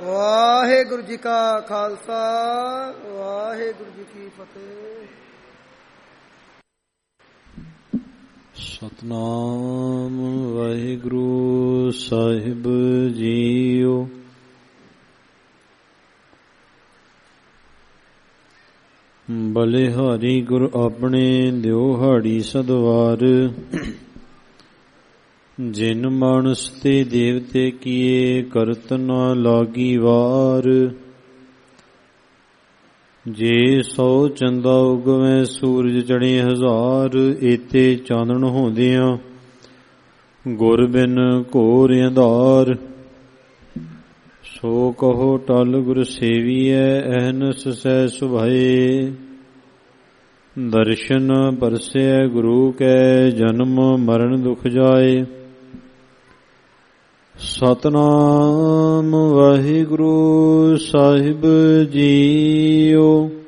ਵਾਹਿਗੁਰੂ ਜੀ ਕਾ ਖਾਲਸਾ ਵਾਹਿਗੁਰੂ ਜੀ ਕੀ ਫਤਿਹ। ਸਤਨਾਮ ਵਾਹਿਗੁਰੂ ਸਾਹਿਬ ਜੀਓ। ਬਲਿਹਾਰੀ ਗੁਰ ਆਪਣੇ ਦਿਓ ਹਾੜੀ ਸਦਵਾਰ। ਜਿਨ ਮਾਨਸ ਤੇ ਦੇਵਤੇ ਕੀਏ ਕਰਤ ਨਾ ਲਾਗੀ ਵਾਰ। ਜੇ 100 ਚੰਦਾ ਉਗਵੈ ਸੂਰਜ ਚੜੇ 1000। ਏਤੇ ਚਾਨਣ ਹੁੰਦਿਆਂ ਗੁਰ ਬਿਨ ਘੋਰ ਅੰਧਾਰ। ਸੋ ਕਹੋ ਟਲ ਗੁਰ ਸੇਵੀਐ ਅਹਨਸ ਸਹਿ ਸੁਭਾਏ। ਦਰਸ਼ਨ ਪਰਸੈ ਗੁਰੂ ਕੈ ਜਨਮ ਮਰਨ ਦੁਖ ਜਾਏ। ਸਤਨਾਮ ਵਾਹਿਗੁਰੂ ਸਾਹਿਬ ਜੀਓ।